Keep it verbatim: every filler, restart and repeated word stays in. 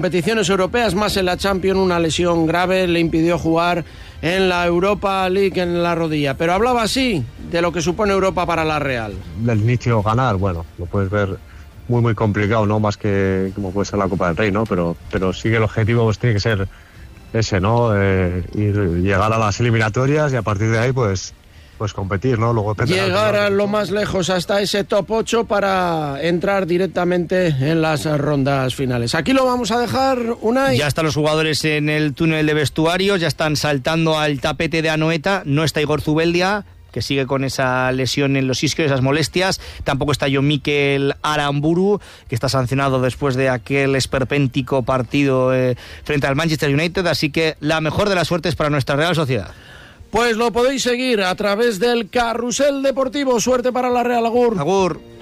Competiciones europeas, más en la Champions, una lesión grave le impidió jugar en la Europa League en la rodilla. Pero hablaba así de lo que supone Europa para la Real. Del inicio ganar, bueno, lo puedes ver muy muy complicado, ¿no? Más que como puede ser la Copa del Rey, ¿no? Pero, pero sí que el objetivo pues tiene que ser ese, ¿no? Eh, ir, llegar a las eliminatorias y a partir de ahí pues... pues competir, ¿no? Luego llegar a lo más lejos hasta ese top ocho para entrar directamente en las rondas finales. Aquí lo vamos a dejar, Unai. Ya están los jugadores en el túnel de vestuarios, ya están saltando al tapete de Anoeta. No está Igor Zubeldia, que sigue con esa lesión en los isquios, esas molestias. Tampoco está Jon Mikel Aramburu, que está sancionado después de aquel esperpéntico partido eh, frente al Manchester United. Así que la mejor de las suertes para nuestra Real Sociedad. Pues lo podéis seguir a través del Carrusel Deportivo. Suerte para la Real. Agur. Agur.